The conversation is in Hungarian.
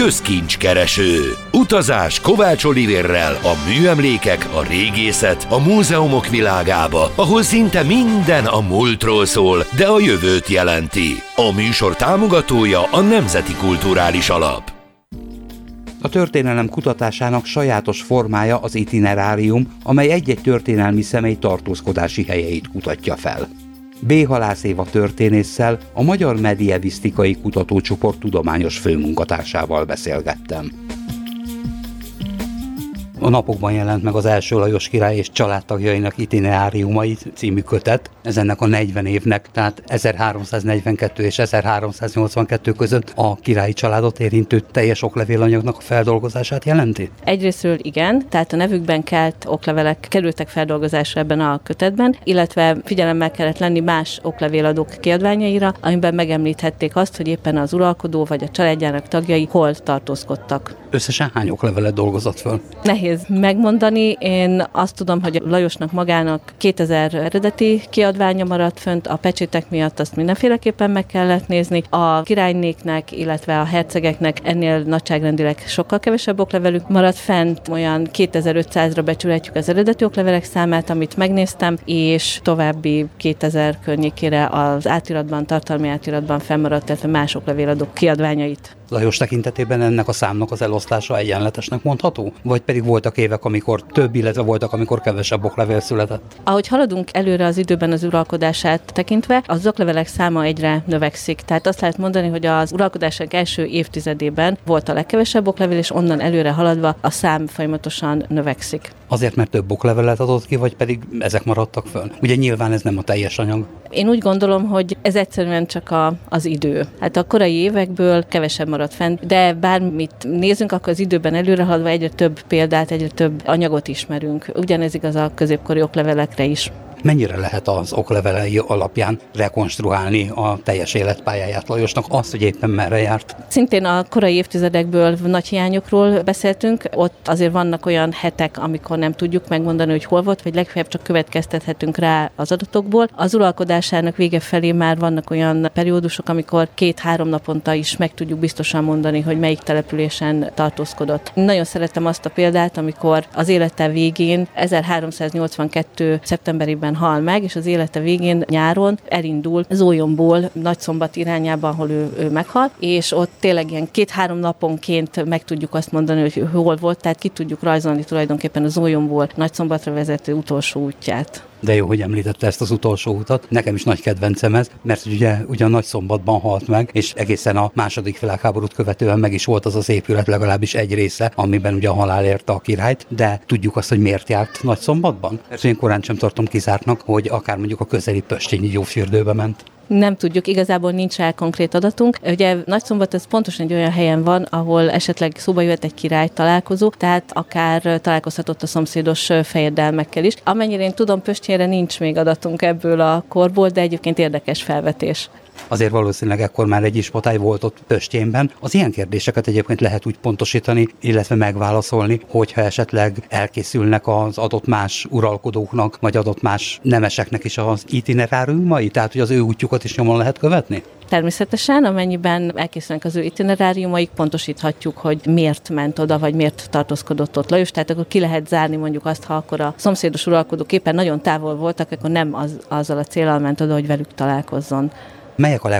közkincskereső. Utazás Kovács Olivérrel a műemlékek, a régészet, a múzeumok világába, ahol szinte minden a múltról szól, de a jövőt jelenti. A műsor támogatója a Nemzeti Kulturális Alap. A történelem kutatásának sajátos formája az itinerárium, amely egy-egy történelmi személy tartózkodási helyeit kutatja fel. B. Halász Éva történésszel, a Magyar Medievisztikai Kutatócsoport tudományos főmunkatársával beszélgettem. A napokban jelent meg az első Lajos király és családtagjainak itineráriumai című kötet. Ez ennek a 40 évnek, tehát 1342 és 1382 között a királyi családot érintő teljes oklevélanyagnak a feldolgozását jelenti? Egyrészről igen, tehát a nevükben kelt oklevelek kerültek feldolgozásra ebben a kötetben, illetve figyelemmel kellett lenni más oklevéladók kiadványaira, amiben megemlíthették azt, hogy éppen az uralkodó vagy a családjának tagjai hol tartózkodtak. Összesen hány oklevelet dolgozott föl? Nehéz megmondani. Én azt tudom, hogy Lajosnak magának 2000 eredeti kiadványa maradt fönt, a pecsétek miatt azt mindenféleképpen meg kellett nézni. A királynéknek, illetve a hercegeknek ennél nagyságrendileg sokkal kevesebb oklevelük maradt fent, olyan 2500-ra becsülhetjük az eredeti oklevelek számát, amit megnéztem, és további 2000 környékére az átiratban, tartalmi átiratban fennmaradt, tehát más oklevéladók kiadványait. Lajos tekintetében ennek a számnak az elosztása egyenletesnek mondható? Vagy pedig voltak évek, amikor több, illetve voltak, amikor kevesebb oklevél született? Ahogy haladunk előre az időben az uralkodását tekintve, az oklevelek száma egyre növekszik. Tehát azt lehet mondani, hogy az uralkodások első évtizedében volt a legkevesebb oklevél, és onnan előre haladva a szám folyamatosan növekszik. Azért, mert több oklevelet adott ki, vagy pedig ezek maradtak föl? Ugye nyilván ez nem a teljes anyag. Én úgy gondolom, hogy ez egyszerűen csak az idő. Hát a korai évekből kevesebb maradt fent, de bármit nézünk, akkor az időben előrehaladva egyre több példát, egyre több anyagot ismerünk. Ugyanez igaz a középkori oklevelekre is. Mennyire lehet az oklevelei alapján rekonstruálni a teljes életpályáját Lajosnak, azt, hogy éppen merre járt? Szintén a korai évtizedekből nagy hiányokról beszéltünk. Ott azért vannak olyan hetek, amikor nem tudjuk megmondani, hogy hol volt, vagy legfeljebb csak következtethetünk rá az adatokból. Az uralkodásának vége felé már vannak olyan periódusok, amikor 2-3 naponta is meg tudjuk biztosan mondani, hogy melyik településen tartózkodott. Nagyon szeretem azt a példát, amikor az élete végén 1382. szeptemberében hal meg, és az élete végén nyáron elindul Zólyomból Nagyszombat irányába, ahol ő meghal, és ott tényleg ilyen 2-3 naponként meg tudjuk azt mondani, hogy hol volt, tehát ki tudjuk rajzolni tulajdonképpen a Zólyomból Nagyszombatra vezető utolsó útját. De jó, hogy említette ezt az utolsó utat. Nekem is nagy kedvencem ez, mert ugye Nagyszombatban halt meg, és egészen a második világháborút követően meg is volt az az épület, legalábbis egy része, amiben ugye a halál érte a királyt, de tudjuk azt, hogy miért járt Nagyszombatban? Mert én korán sem tartom kizártnak, hogy akár mondjuk a közeli Pöstényi Gyógyfürdőbe ment. Nem tudjuk, igazából nincs rá konkrét adatunk. Ugye Nagyszombat ez pontosan egy olyan helyen van, ahol esetleg szóba jöhet egy király találkozó, tehát akár találkozhatott a szomszédos fejedelmekkel is. Amennyire én tudom, Pöstjére nincs még adatunk ebből a korból, de egyébként érdekes felvetés. Azért valószínűleg ekkor már egy ispotály volt ott Pöstjénben. Az ilyen kérdéseket egyébként lehet úgy pontosítani, illetve megválaszolni, hogyha esetleg elkészülnek az adott más uralkodóknak, vagy adott más nemeseknek is az itineráriumai, tehát hogy az ő útjukat is nyomon lehet követni? Természetesen, amennyiben elkészülnek az ő itineráriumaik, pontosíthatjuk, hogy miért ment oda, vagy miért tartózkodott ott Lajos, tehát akkor ki lehet zárni mondjuk azt, ha akkor a szomszédos uralkodók éppen nagyon távol voltak, akkor nem azzal a céllal ment oda, hogy velük találkozzon. Melyek a